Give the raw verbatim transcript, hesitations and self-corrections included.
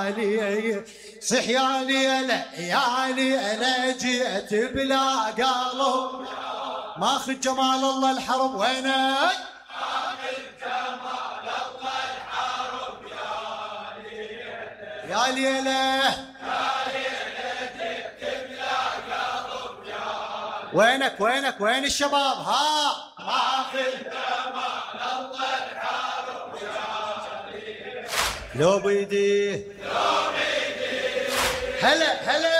ليالي صح يا ليلة يا ليلة جيت بلا قلب ماخذ جمال الله الحرب وينك ماخذ جمال الله الحرب يا ليلة يا ليلة يا ليلة جيت بلا قلب يا وينك وينك وين الشباب ها ماخذ جمال الله الحرب يا ليلة لو بيديه لو بيديه هلا هلا